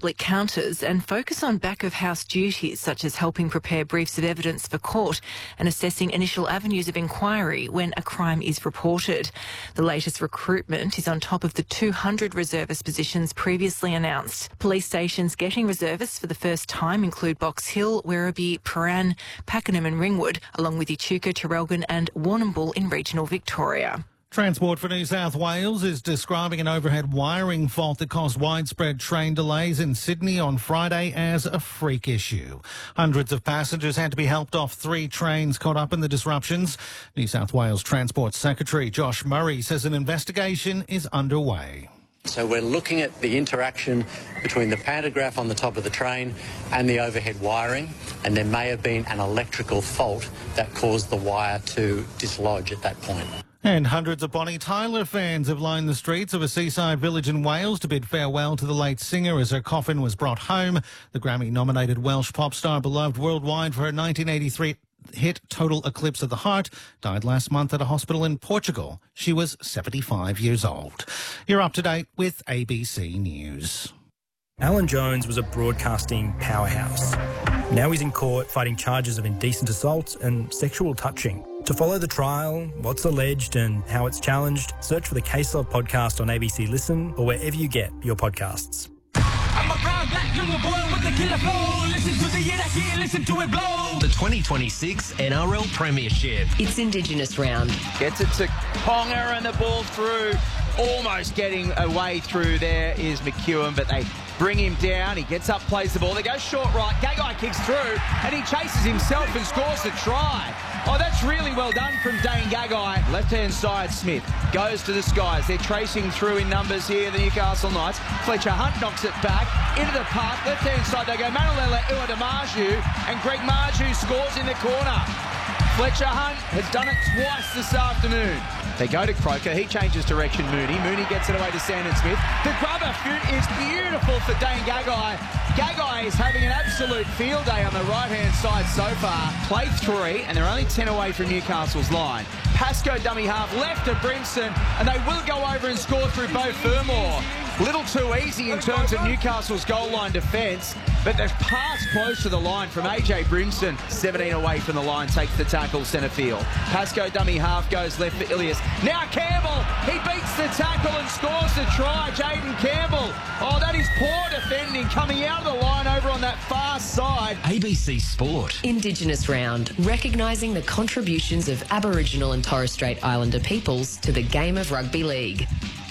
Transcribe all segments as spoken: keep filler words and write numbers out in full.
public counters and focus on back-of-house duties such as helping prepare briefs of evidence for court and assessing initial avenues of inquiry when a crime is reported. The latest recruitment is on top of the two hundred reservist positions previously announced. Police stations getting reservists for the first time include Box Hill, Werribee, Prahran, Pakenham and Ringwood, along with Echuca, Traralgon and Warrnambool in regional Victoria. Transport for New South Wales is describing an overhead wiring fault that caused widespread train delays in Sydney on Friday as a freak issue. Hundreds of passengers had to be helped off three trains caught up in the disruptions. New South Wales Transport Secretary Josh Murray says an investigation is underway. So we're looking at the interaction between the pantograph on the top of the train and the overhead wiring, and there may have been an electrical fault that caused the wire to dislodge at that point. And hundreds of Bonnie Tyler fans have lined the streets of a seaside village in Wales to bid farewell to the late singer as her coffin was brought home. The Grammy-nominated Welsh pop star, beloved worldwide for her nineteen eighty-three hit Total Eclipse of the Heart, died last month at a hospital in Portugal. She was seventy-five years old. You're up to date with A B C News. Alan Jones was a broadcasting powerhouse. Now he's in court fighting charges of indecent assault and sexual touching. To follow the trial, what's alleged and how it's challenged, search for the Case Law podcast on A B C Listen or wherever you get your podcasts. I'm a proud black young boy with the killer flow. Listen to the year that year, listen to it blow. The twenty twenty-six N R L Premiership. It's Indigenous round. Gets it to Ponga and the ball through. Almost getting away through there is McEwen, but they bring him down. He gets up, plays the ball. They go short right. Gagai kicks through, and he chases himself and scores the try. Oh, that's really well done from Dane Gagai. Left-hand side, Smith goes to the skies. They're tracing through in numbers here, the Newcastle Knights. Fletcher Hunt knocks it back into the park. Left-hand side, they go Manolele Uadamarju, and Greg Marju scores in the corner. Fletcher Hunt has done it twice this afternoon. They go to Croker. He changes direction, Mooney. Mooney gets it away to Sandon Smith. The grubber foot is beautiful for Dane Gagai. Gagai is having an absolute field day on the right-hand side so far. Play three, and they're only ten away from Newcastle's line. Pascoe dummy half left to Brimson, and they will go over and score through Beau Fermor. Little too easy in terms of Newcastle's goal line defence, but they've passed close to the line from A J Brimson. seventeen away from the line, takes the tackle centre field. Pascoe dummy half goes left for Ilias. Now Campbell, he beats the tackle and scores the try. Jaden Campbell. Oh, that is poor defending coming out of the line over on that far side. A B C Sport. Indigenous round, recognising the contributions of Aboriginal and Torres Strait Islander peoples to the game of rugby league.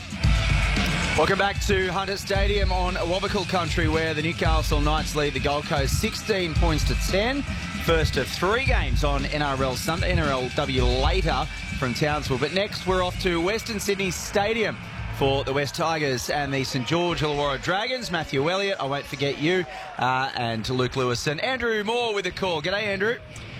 Welcome back to Hunter Stadium on Wabakal country, where the Newcastle Knights lead the Gold Coast sixteen points to ten. First of three games on N R L Sunday, N R L W later from Townsville. But next we're off to Western Sydney Stadium for the West Tigers and the St George Illawarra Dragons. Matthew Elliott, I won't forget you, uh, and Luke Lewis and Andrew Moore with a call. G'day, Andrew.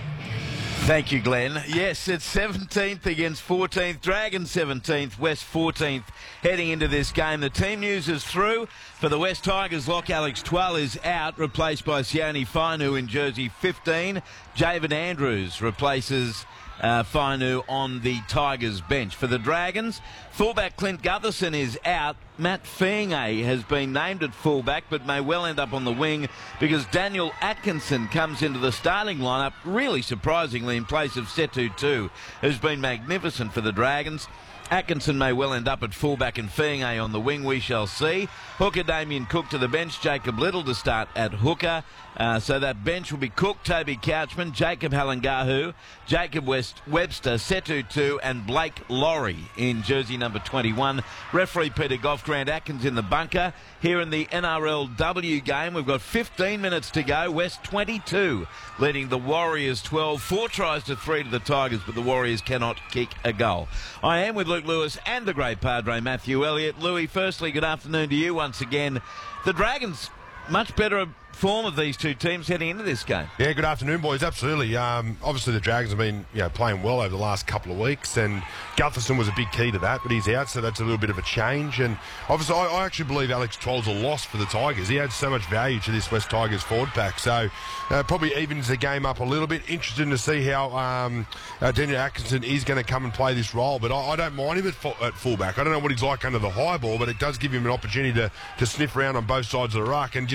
Thank you, Glenn. Yes, it's seventeenth against fourteenth. Dragons seventeenth, West fourteenth heading into this game. The team news is through. For the West Tigers, Lock Alex Twal is out, replaced by Sione Fainu in jersey fifteen. Javen Andrews replaces Uh, Fainu on the Tigers bench. For the Dragons, fullback Clint Gutherson is out. Matt Feagai has been named at fullback but may well end up on the wing because Daniel Atkinson comes into the starting lineup, really surprisingly, in place of Setu Tu, who's been magnificent for the Dragons. Atkinson may well end up at fullback and Feagai on the wing, we shall see. Hooker Damien Cook to the bench, Jacob Little to start at hooker. Uh, so that bench will be Cook, Toby Couchman, Jacob Halangahu, Jacob West Webster, Setu Tu and Blake Laurie in jersey number twenty-one. Referee Peter Goff, Grant Atkins in the bunker. Here in the N R L W game, we've got fifteen minutes to go. West twenty-two, leading the Warriors twelve. Four tries to three to the Tigers, but the Warriors cannot kick a goal. I am with Luke Lewis and the great Padre Matthew Elliott. Louis, firstly, good afternoon to you once again. The Dragons, much better form of these two teams heading into this game. Yeah, good afternoon, boys. Absolutely. Um, obviously, the Dragons have been you know, playing well over the last couple of weeks, and Gutherson was a big key to that, but he's out, so that's a little bit of a change. And obviously, I, I actually believe Alex Twal's a loss for the Tigers. He adds so much value to this West Tigers forward pack, so uh, probably evens the game up a little bit. Interesting to see how um, uh, Daniel Atkinson is going to come and play this role, but I, I don't mind him at, fu- at fullback. I don't know what he's like under the high ball, but it does give him an opportunity to, to sniff around on both sides of the ruck and just